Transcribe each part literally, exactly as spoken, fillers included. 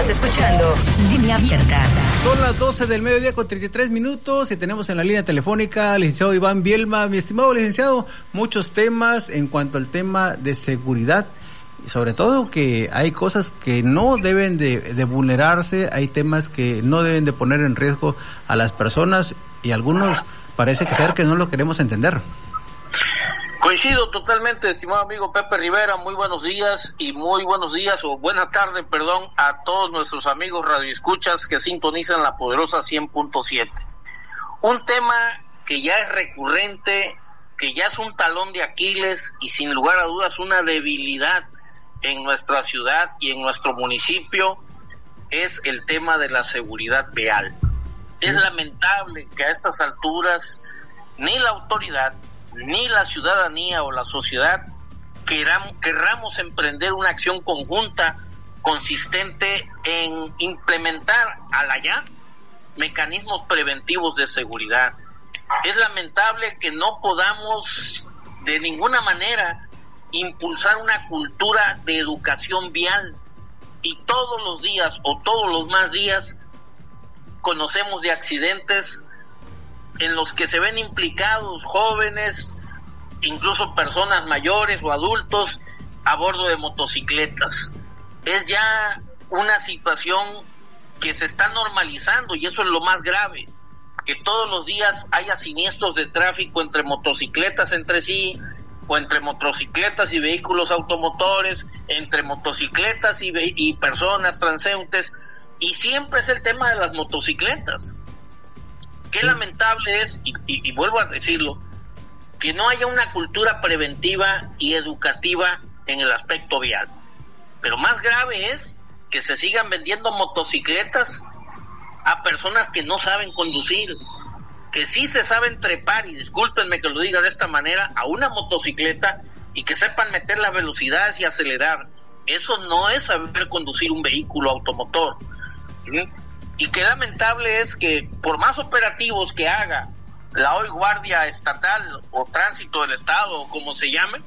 escuchando Línea Abierta. Son las doce del mediodía con treinta y tres minutos y tenemos en la línea telefónica al licenciado Iván Bielma. Mi estimado licenciado, muchos temas en cuanto al tema de seguridad, y sobre todo que hay cosas que no deben de, de vulnerarse, hay temas que no deben de poner en riesgo a las personas y algunos parece que ser que no lo queremos entender. Coincido totalmente, estimado amigo Pepe Rivera. Muy buenos días y muy buenos días o buena tarde, perdón, a todos nuestros amigos radioescuchas que sintonizan la poderosa cien punto siete. Un tema que ya es recurrente, que ya es un talón de Aquiles y sin lugar a dudas una debilidad en nuestra ciudad y en nuestro municipio, es el tema de la seguridad vial. Es lamentable que a estas alturas ni la autoridad ni la ciudadanía o la sociedad queramos, querramos emprender una acción conjunta consistente en implementar a la ya mecanismos preventivos de seguridad. Es lamentable que no podamos de ninguna manera impulsar una cultura de educación vial y todos los días o todos los más días conocemos de accidentes en los que se ven implicados jóvenes, incluso personas mayores o adultos a bordo de motocicletas. Es ya una situación que se está normalizando y eso es lo más grave, que todos los días haya siniestros de tráfico entre motocicletas entre sí, o entre motocicletas y vehículos automotores, entre motocicletas y, ve- y personas transeúntes, y siempre es el tema de las motocicletas. Qué lamentable es, y, y, y vuelvo a decirlo, que no haya una cultura preventiva y educativa en el aspecto vial. Pero más grave es que se sigan vendiendo motocicletas a personas que no saben conducir, que sí se saben trepar, y discúlpenme que lo diga de esta manera, a una motocicleta y que sepan meter las velocidades y acelerar. Eso no es saber conducir un vehículo automotor. ¿Sí? Y qué lamentable es que por más operativos que haga la hoy Guardia Estatal o Tránsito del Estado o como se llame,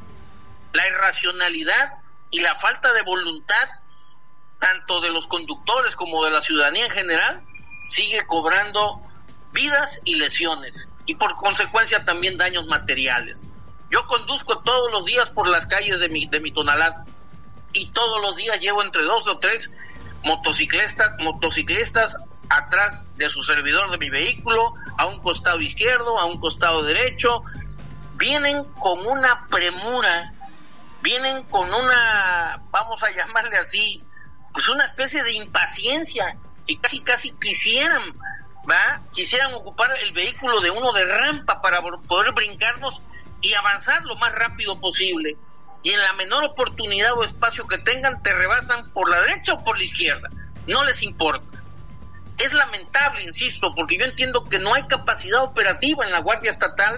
la irracionalidad y la falta de voluntad tanto de los conductores como de la ciudadanía en general sigue cobrando vidas y lesiones y por consecuencia también daños materiales. Yo conduzco todos los días por las calles de mi, de mi Tonalá y todos los días llevo entre dos o tres motociclistas, motociclistas atrás de su servidor de mi vehículo, a un costado izquierdo, a un costado derecho. Vienen con una premura, vienen con una, vamos a llamarle así, pues una especie de impaciencia, y casi casi quisieran, ¿va? Quisieran ocupar el vehículo de uno de rampa para poder brincarnos y avanzar lo más rápido posible. Y en la menor oportunidad o espacio que tengan, te rebasan por la derecha o por la izquierda. No les importa. Es lamentable, insisto, porque yo entiendo que no hay capacidad operativa en la Guardia Estatal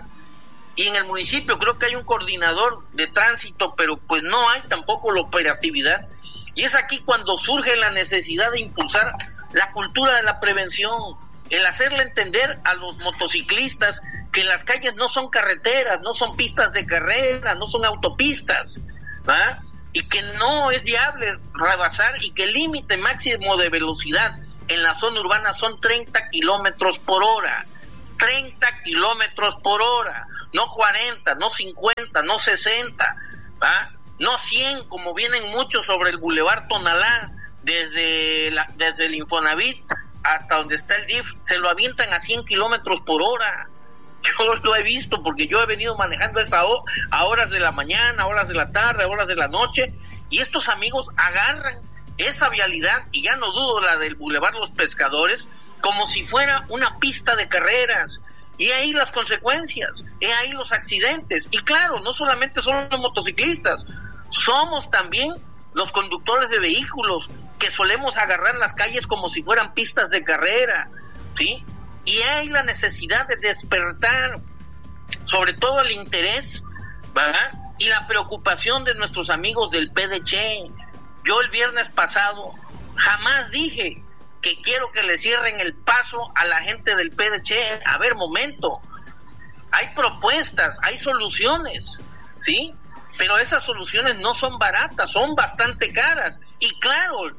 y en el municipio. Creo que hay un coordinador de tránsito, pero pues no hay tampoco la operatividad. Y es aquí cuando surge la necesidad de impulsar la cultura de la prevención, el hacerle entender a los motociclistas que las calles no son carreteras, no son pistas de carrera, no son autopistas, ¿verdad? Y que no es viable rebasar y que el límite máximo de velocidad en la zona urbana son treinta kilómetros por hora, treinta kilómetros por hora, no cuarenta, no cincuenta, no sesenta, ¿verdad? No cien, como vienen muchos sobre el Boulevard Tonalá, desde, la, desde el Infonavit hasta donde está el D I F, se lo avientan a cien kilómetros por hora. Yo lo he visto porque yo he venido manejando esa ho- a horas de la mañana, a horas de la tarde, a horas de la noche, y estos amigos agarran esa vialidad, y ya no dudo la del Boulevard Los Pescadores, como si fuera una pista de carreras. Y ahí las consecuencias, y ahí los accidentes. Y claro, no solamente son los motociclistas, somos también los conductores de vehículos que solemos agarrar las calles como si fueran pistas de carrera, ¿sí? Y hay la necesidad de despertar, sobre todo el interés, ¿verdad? Y la preocupación de nuestros amigos del P D Che. Yo el viernes pasado jamás dije que quiero que le cierren el paso a la gente del P D Che. A ver, momento, hay propuestas, hay soluciones, ¿sí? Pero esas soluciones no son baratas, son bastante caras. Y claro, la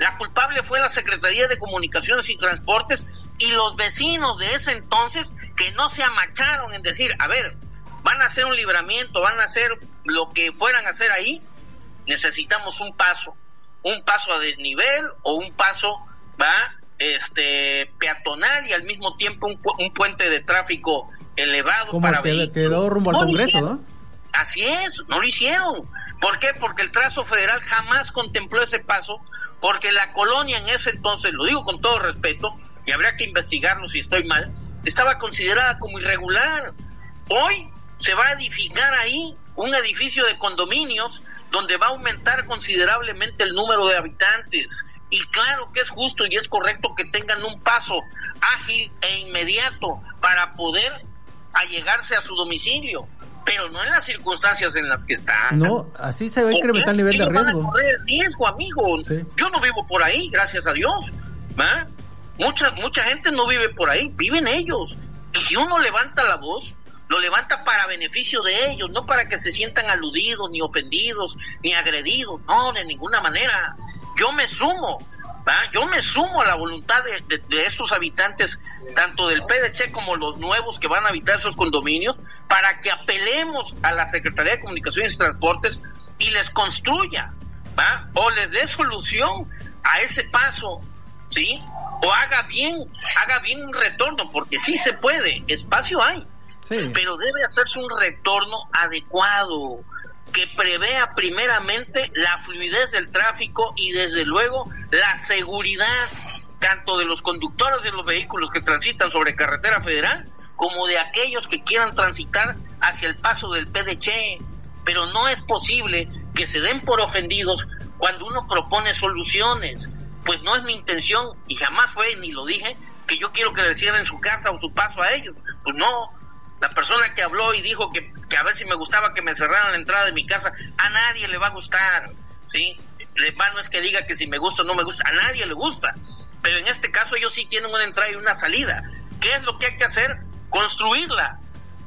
La culpable fue la Secretaría de Comunicaciones y Transportes y los vecinos de ese entonces que no se amacharon en decir, a ver, van a hacer un libramiento, van a hacer lo que fueran a hacer ahí, necesitamos un paso, un paso a desnivel o un paso, va, este, peatonal y al mismo tiempo un, un puente de tráfico elevado. Como para que vehículos. Quedó rumbo al No Congreso, ¿no? Así es, no lo hicieron. ¿Por qué? Porque el trazo federal jamás contempló ese paso, porque la colonia en ese entonces, lo digo con todo respeto, y habría que investigarlo si estoy mal, estaba considerada como irregular. Hoy se va a edificar ahí un edificio de condominios donde va a aumentar considerablemente el número de habitantes. Y claro que es justo y es correcto que tengan un paso ágil e inmediato para poder allegarse a su domicilio, pero no en las circunstancias en las que están. No, así se va a incrementar el nivel de riesgo. Van a correr riesgo, amigo. Sí. Yo no vivo por ahí, gracias a Dios. ¿Va? Mucha, mucha gente no vive por ahí, viven ellos. Y si uno levanta la voz, lo levanta para beneficio de ellos, no para que se sientan aludidos, ni ofendidos, ni agredidos. No, de ninguna manera. Yo me sumo, ¿va? Yo me sumo a la voluntad de, de, de estos habitantes, tanto del P D Ch como los nuevos que van a habitar esos condominios, para que apelemos a la Secretaría de Comunicaciones y Transportes y les construya, ¿va? O les dé solución a ese paso, ¿sí? O haga bien, haga bien un retorno, porque sí se puede, espacio hay, sí, pero debe hacerse un retorno adecuado, que prevea primeramente la fluidez del tráfico y desde luego la seguridad tanto de los conductores de los vehículos que transitan sobre carretera federal como de aquellos que quieran transitar hacia el paso del P D Ch. Pero no es posible que se den por ofendidos cuando uno propone soluciones. Pues no es mi intención y jamás fue, ni lo dije, que yo quiero que le cierren su casa o su paso a ellos. Pues no. La persona que habló y dijo que, que a ver si me gustaba que me cerraran la entrada de mi casa, a nadie le va a gustar, ¿sí? Le va, no es que diga que si me gusta o no me gusta, a nadie le gusta. Pero en este caso ellos sí tienen una entrada y una salida. ¿Qué es lo que hay que hacer? Construirla,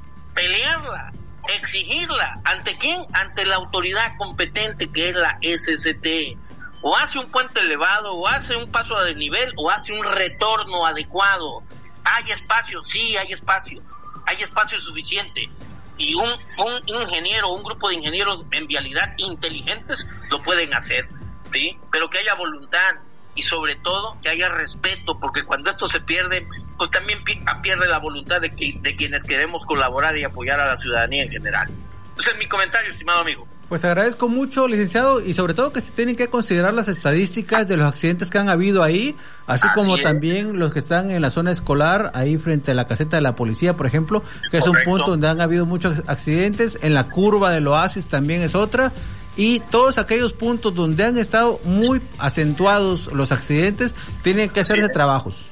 pelearla, exigirla. ¿Ante quién? Ante la autoridad competente que es la S C T. O hace un puente elevado, o hace un paso a desnivel, o hace un retorno adecuado. ¿Hay espacio? Sí, hay espacio. Hay espacio suficiente y un, un ingeniero, un grupo de ingenieros en vialidad inteligentes lo pueden hacer, ¿sí? Pero que haya voluntad y sobre todo que haya respeto, porque cuando esto se pierde, pues también pierde la voluntad de, que, de quienes queremos colaborar y apoyar a la ciudadanía en general. Ese es mi comentario, estimado amigo. Pues agradezco mucho, licenciado, y sobre todo que se tienen que considerar las estadísticas de los accidentes que han habido ahí, así, así como es. También los que están en la zona escolar, ahí frente a la caseta de la policía, por ejemplo, que es Correcto. Un punto donde han habido muchos accidentes, en la curva del Oasis también es otra, y todos aquellos puntos donde han estado muy acentuados los accidentes, tienen que hacerse sí. trabajos.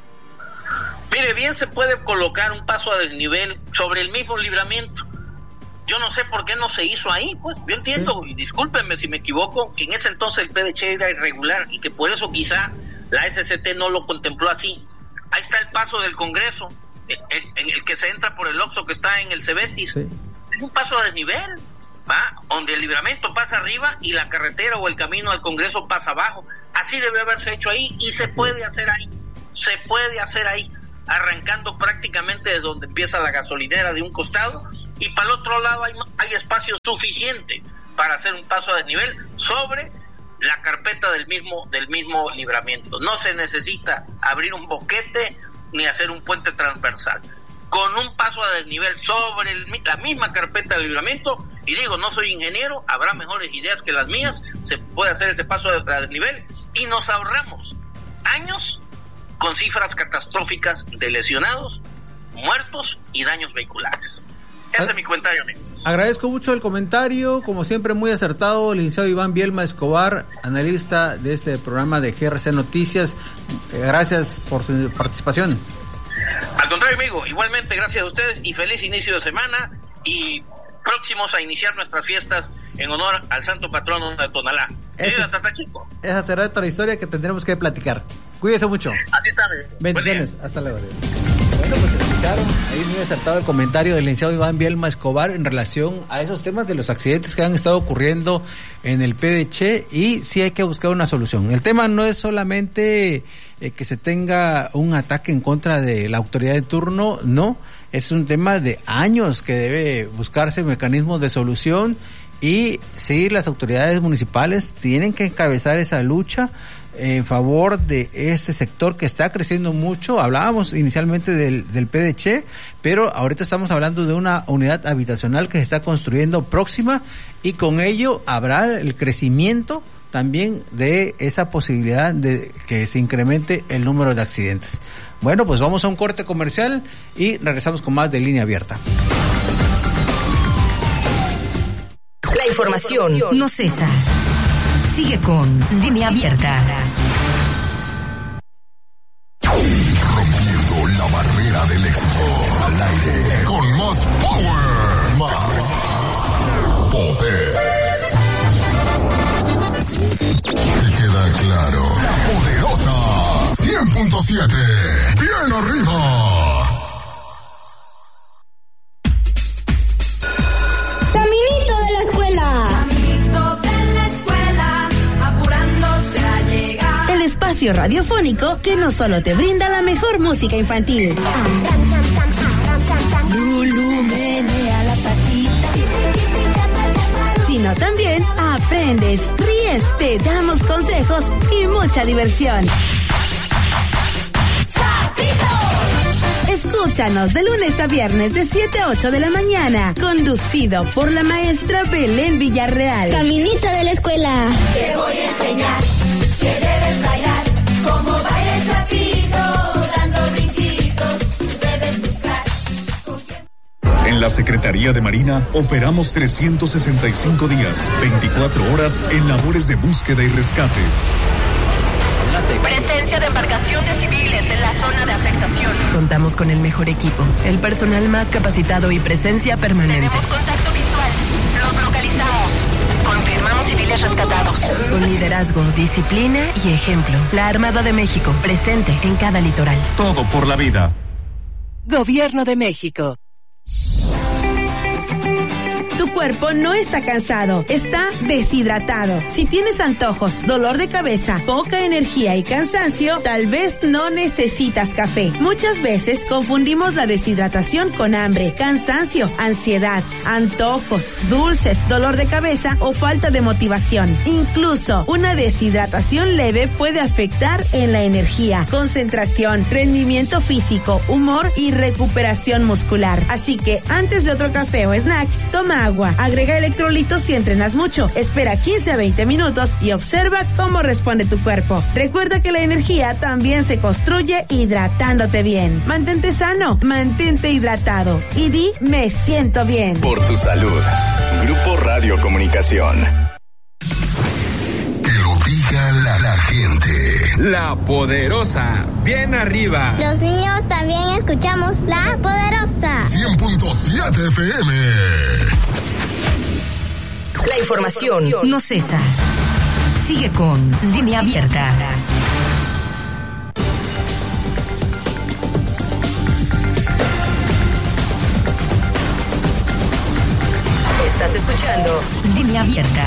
Mire, bien se puede colocar un paso a desnivel sobre el mismo libramiento. Yo no sé por qué no se hizo ahí, pues yo entiendo, sí. y discúlpenme si me equivoco, que en ese entonces el P D Ch era irregular y que por eso quizá la S C T no lo contempló así. Ahí está el paso del Congreso, en el, el, el que se entra por el Oxxo que está en el Cebetis. Sí. Es un paso a desnivel, ¿va? Donde el libramiento pasa arriba y la carretera o el camino al Congreso pasa abajo. Así debe haberse hecho ahí y se puede hacer ahí, se puede hacer ahí, arrancando prácticamente desde donde empieza la gasolinera de un costado. Y para el otro lado hay, hay espacio suficiente para hacer un paso a desnivel sobre la carpeta del mismo del mismo libramiento. No se necesita abrir un boquete ni hacer un puente transversal. Con un paso a desnivel sobre el, la misma carpeta del libramiento, y digo, no soy ingeniero, habrá mejores ideas que las mías, se puede hacer ese paso a desnivel y nos ahorramos años con cifras catastróficas de lesionados, muertos y daños vehiculares. Ese es mi comentario, amigo. Agradezco mucho el comentario, como siempre muy acertado, licenciado Iván Bielma Escobar, analista de este programa de G R C Noticias. Gracias por su participación. Al contrario, amigo, igualmente gracias a ustedes y feliz inicio de semana y próximos a iniciar nuestras fiestas en honor al santo patrono de Tonalá. Esa, Tatachico. Esa será otra historia que tendremos que platicar. Cuídese mucho. Así está. Bendiciones. Hasta luego. Bueno, pues, escucharon, ahí muy acertado el comentario del licenciado Iván Bielma Escobar en relación a esos temas de los accidentes que han estado ocurriendo en el P D Che, y sí hay que buscar una solución. El tema no es solamente eh, que se tenga un ataque en contra de la autoridad de turno, no, es un tema de años que debe buscarse mecanismos de solución, y sí, las autoridades municipales tienen que encabezar esa lucha en favor de este sector que está creciendo mucho. Hablábamos inicialmente del, del P D Che, pero ahorita estamos hablando de una unidad habitacional que se está construyendo próxima, y con ello habrá el crecimiento también de esa posibilidad de que se incremente el número de accidentes. Bueno, pues vamos a un corte comercial y regresamos con más de Línea Abierta. La información no cesa. Sigue con Línea Abierta. Rompiendo la barrera del éxito. Al aire. Con más power. Más poder. Te queda claro. La poderosa cien punto siete. Bien arriba. Espacio radiofónico que no solo te brinda la mejor música infantil. Lulu, menea la patita. Sino también aprendes, ríes, te damos consejos y mucha diversión. Escúchanos de lunes a viernes de siete a ocho de la mañana, conducido por la maestra Belén Villarreal. Caminito de la escuela. Te voy a enseñar que debes bailar como baila el sapito, dando brinquitos, debes buscar. En la Secretaría de Marina operamos trescientos sesenta y cinco días, veinticuatro horas en labores de búsqueda y rescate. Presencia de embarcaciones civiles en la zona de afectación. Contamos con el mejor equipo, el personal más capacitado y presencia permanente. Tenemos contacto visual. Los localizamos. Confirmamos civiles rescatados. Con liderazgo, disciplina y ejemplo. La Armada de México, presente en cada litoral. Todo por la vida. Gobierno de México. Tu cuerpo no está cansado, está deshidratado. Si tienes antojos, dolor de cabeza, poca energía y cansancio, tal vez no necesitas café. Muchas veces confundimos la deshidratación con hambre, cansancio, ansiedad, antojos, dulces, dolor de cabeza o falta de motivación. Incluso una deshidratación leve puede afectar en la energía, concentración, rendimiento físico, humor y recuperación muscular. Así que antes de otro café o snack, toma agua, agrega electrolitos si entrenas mucho, espera quince a veinte minutos y observa cómo responde tu cuerpo. Recuerda que la energía también se construye hidratándote bien. Mantente sano, mantente hidratado y di me siento bien. Por tu salud. Grupo Radio Comunicación. Que lo diga la, la gente. La Poderosa, bien arriba. Los niños también escuchamos La Poderosa. cien punto siete F M. La información no cesa. Sigue con Línea Abierta. Estás escuchando Línea Abierta.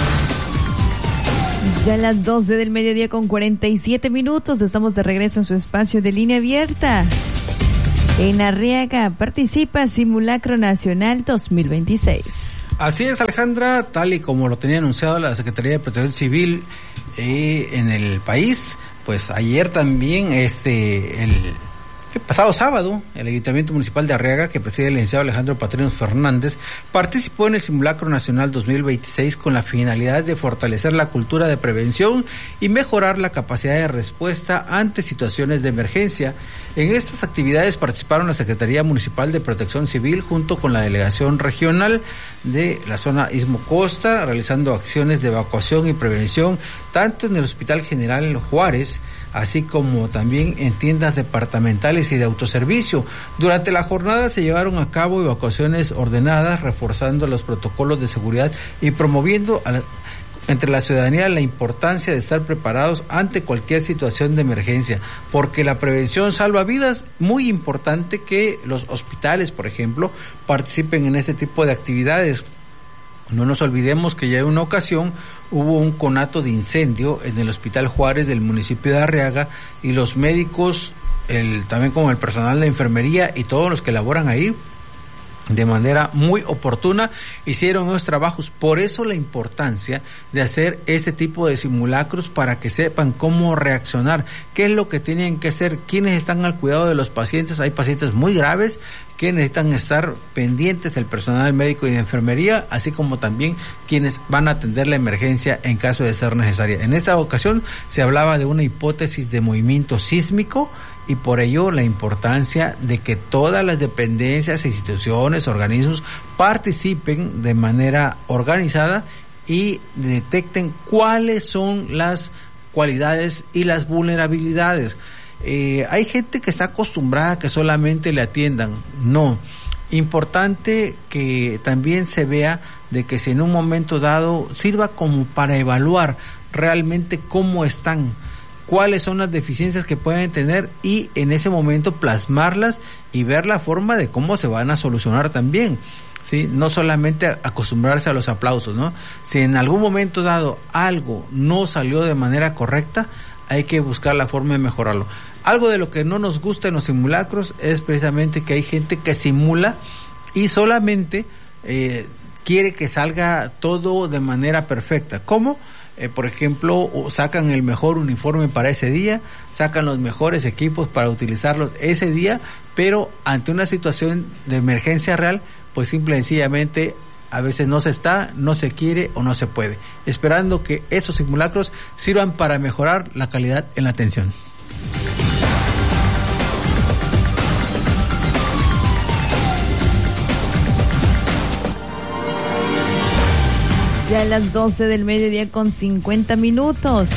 Ya a las doce del mediodía con cuarenta y siete minutos estamos de regreso en su espacio de Línea Abierta. En Arriaga participa Simulacro Nacional dos mil veintiséis. Así es, Alejandra, tal y como lo tenía anunciado la Secretaría de Protección Civil eh, en el país, pues ayer también, este, el, el pasado sábado, el Ayuntamiento Municipal de Arriaga, que preside el licenciado Alejandro Patrinos Fernández, participó en el Simulacro Nacional dos mil veintiséis con la finalidad de fortalecer la cultura de prevención y mejorar la capacidad de respuesta ante situaciones de emergencia. En estas actividades participaron la Secretaría Municipal de Protección Civil junto con la Delegación Regional de la zona Istmo Costa, realizando acciones de evacuación y prevención tanto en el Hospital General Juárez, así como también en tiendas departamentales y de autoservicio. Durante la jornada se llevaron a cabo evacuaciones ordenadas, reforzando los protocolos de seguridad y promoviendo a la entre la ciudadanía la importancia de estar preparados ante cualquier situación de emergencia, porque la prevención salva vidas. Muy importante que los hospitales, por ejemplo, participen en este tipo de actividades. No nos olvidemos que ya en una ocasión hubo un conato de incendio en el Hospital Juárez del municipio de Arriaga, y los médicos, el, también como el personal de enfermería y todos los que laboran ahí, de manera muy oportuna hicieron los trabajos. Por eso la importancia de hacer este tipo de simulacros, para que sepan cómo reaccionar, qué es lo que tienen que hacer, quiénes están al cuidado de los pacientes. Hay pacientes muy graves que necesitan estar pendientes, el personal médico y de enfermería, así como también quienes van a atender la emergencia en caso de ser necesaria. En esta ocasión se hablaba de una hipótesis de movimiento sísmico, y por ello la importancia de que todas las dependencias, instituciones, organismos participen de manera organizada y detecten cuáles son las cualidades y las vulnerabilidades. Eh, hay gente que está acostumbrada a que solamente le atiendan. No, importante que también se vea de que si en un momento dado sirva como para evaluar realmente cómo están, cuáles son las deficiencias que pueden tener, y en ese momento plasmarlas y ver la forma de cómo se van a solucionar también. Sí, no solamente acostumbrarse a los aplausos, ¿no? Si en algún momento dado algo no salió de manera correcta, hay que buscar la forma de mejorarlo. Algo de lo que no nos gusta en los simulacros es precisamente que hay gente que simula y solamente eh, quiere que salga todo de manera perfecta. ¿Cómo? Eh, por ejemplo, sacan el mejor uniforme para ese día, sacan los mejores equipos para utilizarlos ese día, pero ante una situación de emergencia real, pues simple y sencillamente a veces no se está, no se quiere o no se puede, esperando que esos simulacros sirvan para mejorar la calidad en la atención. Ya a las doce del mediodía con cincuenta minutos.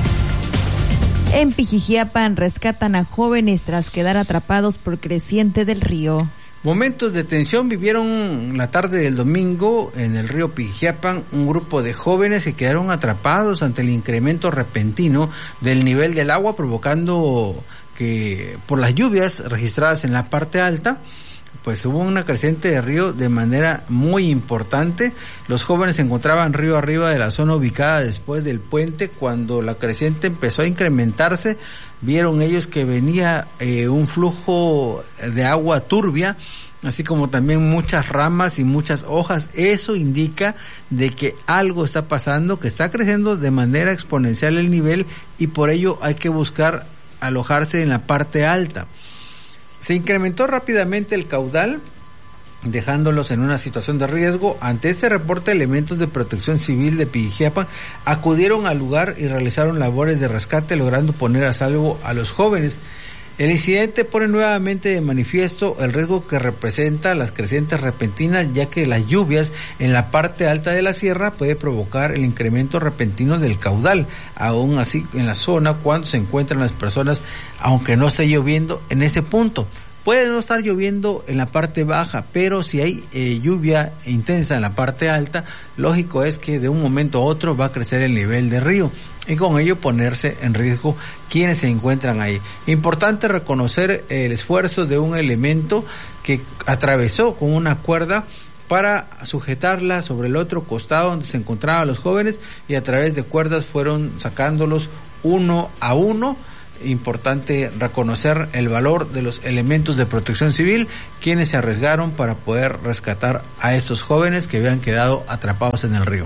En Pijijiapan rescatan a jóvenes tras quedar atrapados por creciente del río. Momentos de tensión vivieron la tarde del domingo en el río Pijijiapan. Un grupo de jóvenes que quedaron atrapados ante el incremento repentino del nivel del agua, provocando que por las lluvias registradas en la parte alta, pues hubo una creciente de río de manera muy importante. Los jóvenes se encontraban río arriba de la zona ubicada después del puente. Cuando la creciente empezó a incrementarse, vieron ellos que venía eh, un flujo de agua turbia, así como también muchas ramas y muchas hojas. Eso indica de que algo está pasando, que está creciendo de manera exponencial el nivel, y por ello hay que buscar alojarse en la parte alta. Se incrementó rápidamente el caudal, dejándolos en una situación de riesgo. Ante este reporte, elementos de protección civil de Pijijiapan acudieron al lugar y realizaron labores de rescate, logrando poner a salvo a los jóvenes. El incidente pone nuevamente de manifiesto el riesgo que representa las crecientes repentinas, ya que las lluvias en la parte alta de la sierra puede provocar el incremento repentino del caudal, aún así en la zona cuando se encuentran las personas, aunque no esté lloviendo en ese punto. Puede no estar lloviendo en la parte baja, pero si hay eh, lluvia intensa en la parte alta, lógico es que de un momento a otro va a crecer el nivel del río y con ello ponerse en riesgo quienes se encuentran ahí. Importante reconocer el esfuerzo de un elemento que atravesó con una cuerda para sujetarla sobre el otro costado donde se encontraban los jóvenes, y a través de cuerdas fueron sacándolos uno a uno. Importante reconocer el valor de los elementos de protección civil, quienes se arriesgaron para poder rescatar a estos jóvenes que habían quedado atrapados en el río.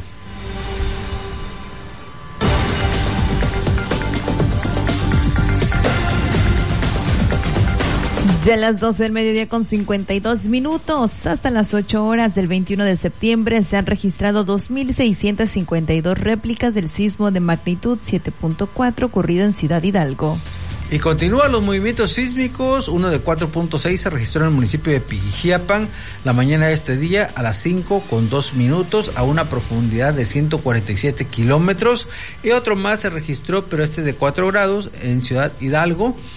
Ya a las doce del mediodía con cincuenta y dos minutos, hasta las ocho horas del veintiuno de septiembre se han registrado dos mil seiscientas cincuenta y dos réplicas del sismo de magnitud siete punto cuatro ocurrido en Ciudad Hidalgo. Y continúan los movimientos sísmicos. Uno de cuatro punto seis se registró en el municipio de Pijijiapan la mañana de este día a las cinco con dos minutos a una profundidad de ciento cuarenta y siete kilómetros. Y otro más se registró, pero este de cuatro grados en Ciudad Hidalgo.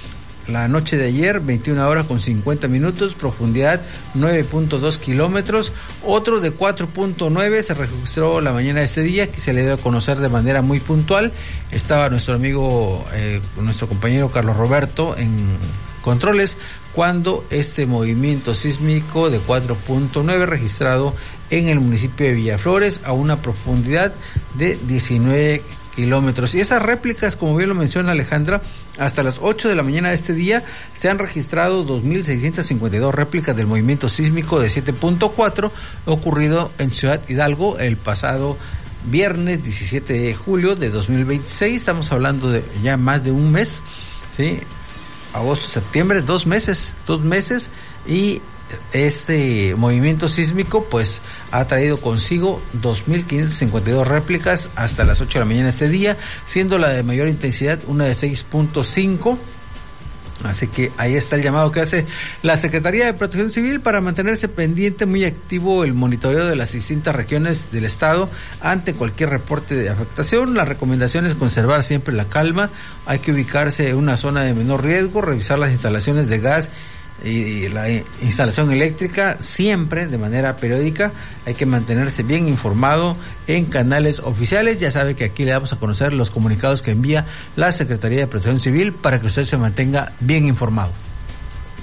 la noche de ayer, veintiuna horas con cincuenta minutos, profundidad nueve punto dos kilómetros. Otro de cuatro punto nueve se registró la mañana de este día, que se le dio a conocer de manera muy puntual. Estaba nuestro amigo, eh, nuestro compañero Carlos Roberto en controles, cuando este movimiento sísmico de cuatro punto nueve registrado en el municipio de Villaflores a una profundidad de diecinueve kilómetros. Y esas réplicas, como bien lo menciona Alejandra, hasta las ocho de la mañana de este día se han registrado dos mil seiscientas cincuenta y dos réplicas del movimiento sísmico de siete punto cuatro ocurrido en Ciudad Hidalgo el pasado viernes diecisiete de julio de dos mil veintiséis. Estamos hablando de ya más de un mes, ¿sí? Agosto, septiembre, dos meses, dos meses, y este movimiento sísmico pues ha traído consigo dos mil quinientas cincuenta y dos réplicas hasta las ocho de la mañana de este día, siendo la de mayor intensidad una de seis punto cinco. Así que ahí está el llamado que hace la Secretaría de Protección Civil para mantenerse pendiente, muy activo el monitoreo de las distintas regiones del estado ante cualquier reporte de afectación. La recomendación es conservar siempre la calma, hay que ubicarse en una zona de menor riesgo, revisar las instalaciones de gas y la instalación eléctrica siempre de manera periódica. Hay que mantenerse bien informado en canales oficiales. Ya sabe que aquí le damos a conocer los comunicados que envía la Secretaría de Protección Civil para que usted se mantenga bien informado.